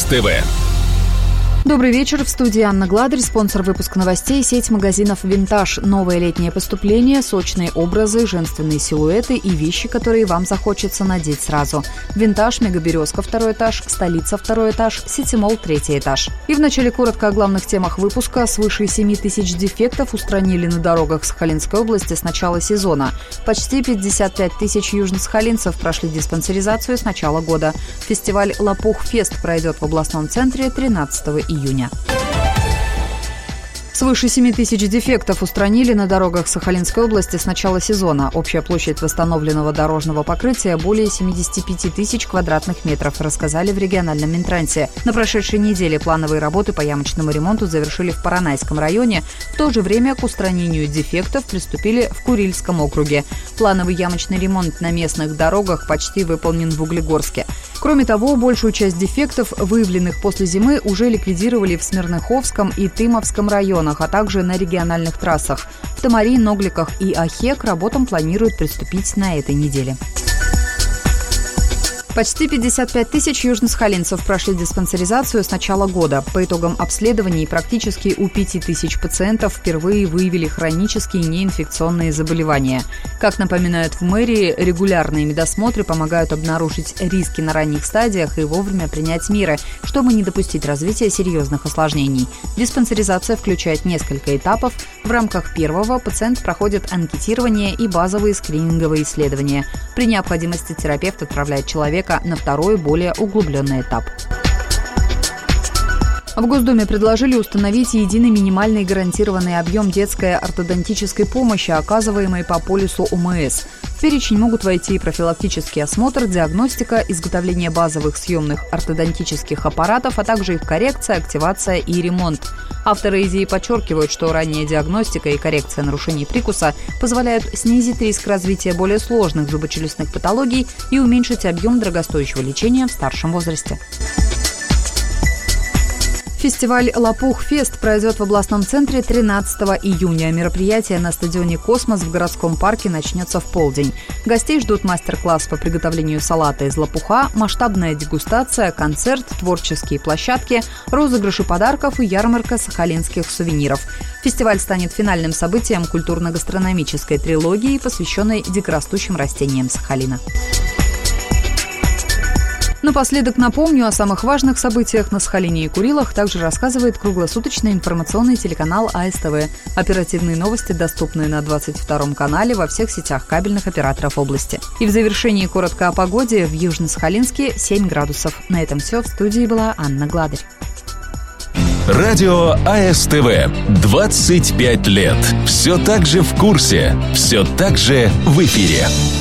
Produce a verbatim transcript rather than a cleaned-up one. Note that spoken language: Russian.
АЭС-ТВ. Добрый вечер. В студии Анна Гладырь, спонсор выпуска новостей, сеть магазинов «Винтаж». Новое летнее поступление, сочные образы, женственные силуэты и вещи, которые вам захочется надеть сразу. «Винтаж», «Мегаберезка» второй этаж, «Столица» второй этаж, «Ситимолл» третий этаж. И вначале коротко о главных темах выпуска. Свыше семи тысяч дефектов устранили на дорогах Сахалинской области с начала сезона. Почти пятьдесят пять тысяч южносахалинцев прошли диспансеризацию с начала года. Фестиваль «Лопух-фест» пройдет в областном центре тринадцатого июня. Свыше семи тысяч дефектов устранили на дорогах Сахалинской области с начала сезона. Общая площадь восстановленного дорожного покрытия более семьдесят пять тысяч квадратных метров, рассказали в региональном Минтрансе. На прошедшей неделе плановые работы по ямочному ремонту завершили в Поронайском районе. В то же время к устранению дефектов приступили в Курильском округе. Плановый ямочный ремонт на местных дорогах почти выполнен в Углегорске. Кроме того, большую часть дефектов, выявленных после зимы, уже ликвидировали в Смирноховском и Тымовском районах, а также на региональных трассах. В Тамари, Ногликах и Ахе к работам планируют приступить на этой неделе. Почти пятьдесят пять тысяч южносахалинцев прошли диспансеризацию с начала года. По итогам обследований практически у пяти тысяч пациентов впервые выявили хронические неинфекционные заболевания. Как напоминают в мэрии, регулярные медосмотры помогают обнаружить риски на ранних стадиях и вовремя принять меры, чтобы не допустить развития серьезных осложнений. Диспансеризация включает несколько этапов. В рамках первого пациент проходит анкетирование и базовые скрининговые исследования. При необходимости терапевт отправляет человека на второй, более углубленный этап. В Госдуме предложили установить единый минимальный гарантированный объем детской ортодонтической помощи, оказываемой по полису ОМС. В перечень могут войти и профилактический осмотр, диагностика, изготовление базовых съемных ортодонтических аппаратов, а также их коррекция, активация и ремонт. Авторы идеи подчеркивают, что ранняя диагностика и коррекция нарушений прикуса позволяют снизить риск развития более сложных зубочелюстных патологий и уменьшить объем дорогостоящего лечения в старшем возрасте. Фестиваль «Лопух-фест» пройдет в областном центре тринадцатого июня. Мероприятие на стадионе «Космос» в городском парке начнется в полдень. Гостей ждут мастер-класс по приготовлению салата из лопуха, масштабная дегустация, концерт, творческие площадки, розыгрыши подарков и ярмарка сахалинских сувениров. Фестиваль станет финальным событием культурно-гастрономической трилогии, посвященной дикорастущим растениям Сахалина. Напоследок напомню о самых важных событиях на Сахалине и Курилах также рассказывает круглосуточный информационный телеканал АЭС-ТВ. Оперативные новости доступны на двадцать втором канале во всех сетях кабельных операторов области. И в завершении коротко о погоде. В Южно-Сахалинске семь градусов. На этом все. В студии была Анна Гладырь. Радио АЭС-ТВ. двадцать пять лет. Все так же в курсе. Все так же в эфире.